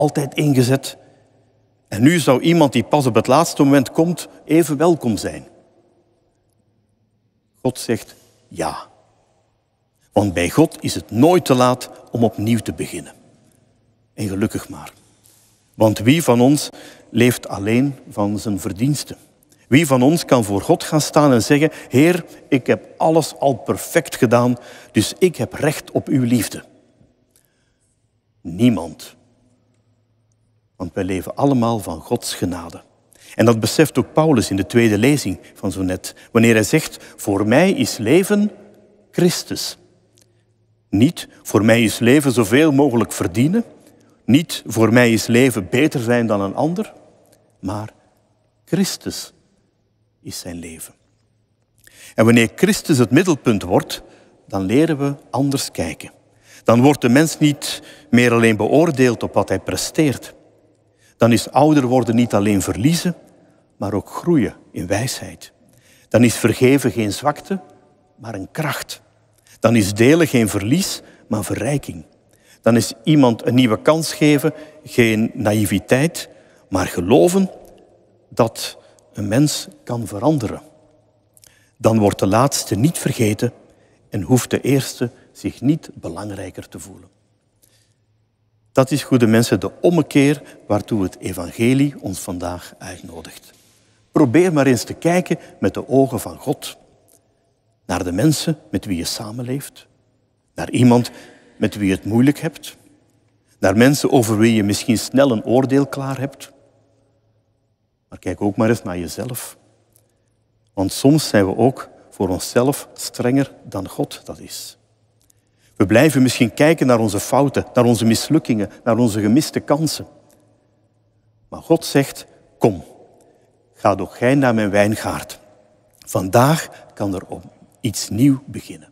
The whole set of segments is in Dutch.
altijd ingezet. En nu zou iemand die pas op het laatste moment komt, even welkom zijn. God zegt ja. Want bij God is het nooit te laat om opnieuw te beginnen. En gelukkig maar. Want wie van ons leeft alleen van zijn verdiensten? Wie van ons kan voor God gaan staan en zeggen: Heer, ik heb alles al perfect gedaan, dus ik heb recht op uw liefde? Niemand. Want wij leven allemaal van Gods genade. En dat beseft ook Paulus in de tweede lezing van zo net. Wanneer hij zegt: voor mij is leven Christus. Niet voor mij is leven zoveel mogelijk verdienen. Niet voor mij is leven beter zijn dan een ander. Maar Christus is zijn leven. En wanneer Christus het middelpunt wordt, dan leren we anders kijken. Dan wordt de mens niet meer alleen beoordeeld op wat hij presteert. Dan is ouder worden niet alleen verliezen, maar ook groeien in wijsheid. Dan is vergeven geen zwakte, maar een kracht. Dan is delen geen verlies, maar verrijking. Dan is iemand een nieuwe kans geven geen naïviteit, maar geloven dat een mens kan veranderen. Dan wordt de laatste niet vergeten en hoeft de eerste zich niet belangrijker te voelen. Dat is, goede mensen, de ommekeer waartoe het evangelie ons vandaag uitnodigt. Probeer maar eens te kijken met de ogen van God. Naar de mensen met wie je samenleeft. Naar iemand met wie je het moeilijk hebt. Naar mensen over wie je misschien snel een oordeel klaar hebt. Maar kijk ook maar eens naar jezelf. Want soms zijn we ook voor onszelf strenger dan God dat is. We blijven misschien kijken naar onze fouten, naar onze mislukkingen, naar onze gemiste kansen. Maar God zegt: kom, ga doch gij naar mijn wijngaard. Vandaag kan er op iets nieuw beginnen.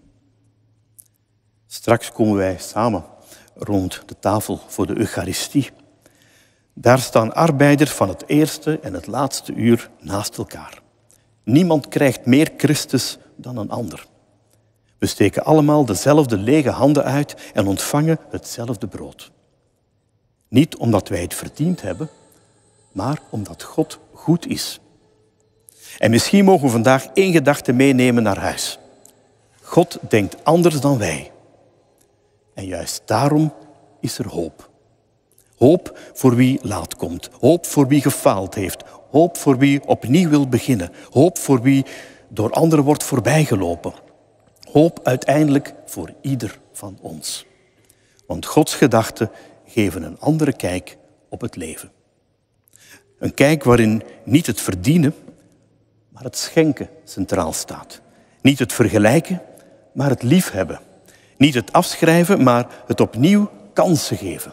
Straks komen wij samen rond de tafel voor de Eucharistie. Daar staan arbeiders van het eerste en het laatste uur naast elkaar. Niemand krijgt meer Christus dan een ander. We steken allemaal dezelfde lege handen uit en ontvangen hetzelfde brood. Niet omdat wij het verdiend hebben, maar omdat God goed is. En misschien mogen we vandaag één gedachte meenemen naar huis. God denkt anders dan wij. En juist daarom is er hoop. Hoop voor wie laat komt. Hoop voor wie gefaald heeft. Hoop voor wie opnieuw wil beginnen. Hoop voor wie door anderen wordt voorbijgelopen. Hoop uiteindelijk voor ieder van ons. Want Gods gedachten geven een andere kijk op het leven. Een kijk waarin niet het verdienen, maar het schenken centraal staat. Niet het vergelijken, maar het liefhebben. Niet het afschrijven, maar het opnieuw kansen geven.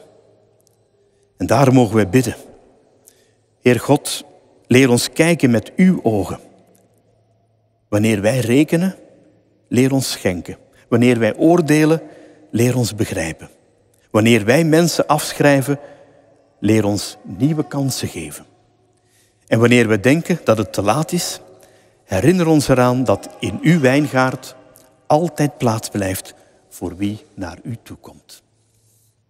En daar mogen wij bidden. Heer God, leer ons kijken met uw ogen. Wanneer wij rekenen, leer ons schenken. Wanneer wij oordelen, leer ons begrijpen. Wanneer wij mensen afschrijven, leer ons nieuwe kansen geven. En wanneer we denken dat het te laat is, herinner ons eraan dat in uw wijngaard altijd plaats blijft voor wie naar u toekomt.